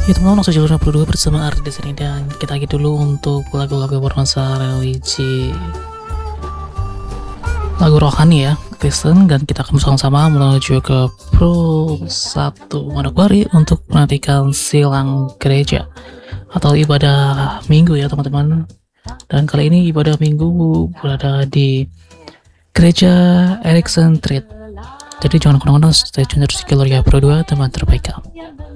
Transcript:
Ya teman-teman, langsung jalur 62 bersama Ardi di sini, dan kita lagi dulu untuk lagu-lagu bernuansa religi, lagu rohani ya, Kristen, dan kita akan bersama-sama menuju ke Pro 1 Manokwari untuk menantikan silang gereja atau ibadah minggu ya teman-teman. Dan kali ini ibadah minggu berada di gereja Erikson Street. Jadi jangan kemana-mana, stay tune terus di Gloria Pro 2, teman terbaik.